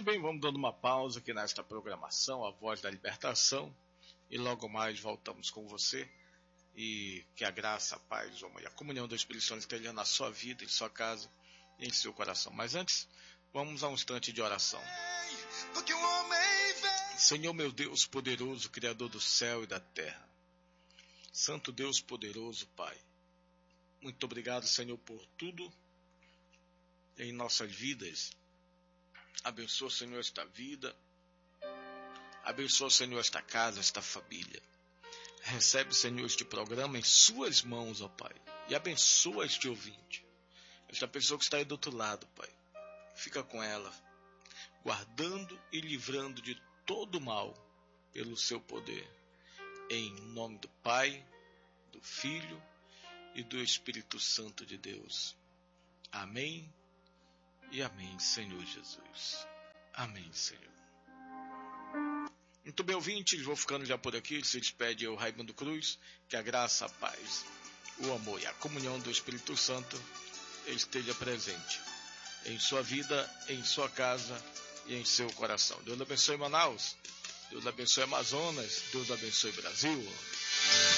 bem, vamos dando uma pausa aqui nesta programação, a Voz da Libertação, e logo mais voltamos com você, e que a graça, a paz, o amor e a comunhão do Espírito Santo esteja na sua vida, em sua casa e em seu coração. Mas antes, vamos a um instante de oração. Senhor meu Deus poderoso, Criador do céu e da terra, Santo Deus poderoso, Pai, muito obrigado, Senhor, por tudo em nossas vidas. Abençoa, Senhor, esta vida. Abençoa, Senhor, esta casa, esta família. Recebe, Senhor, este programa em suas mãos, ó Pai. E abençoa este ouvinte. Esta pessoa que está aí do outro lado, Pai. Fica com ela, guardando e livrando de todo mal pelo seu poder. Em nome do Pai, do Filho e do Espírito Santo de Deus. Amém. E amém, Senhor Jesus. Amém, Senhor. Muito bem, ouvintes, vou ficando já por aqui. Se despede eu, Raimundo Cruz. Que a graça, a paz, o amor e a comunhão do Espírito Santo esteja presente em sua vida, em sua casa e em seu coração. Deus abençoe Manaus. Deus abençoe Amazonas. Deus abençoe Brasil.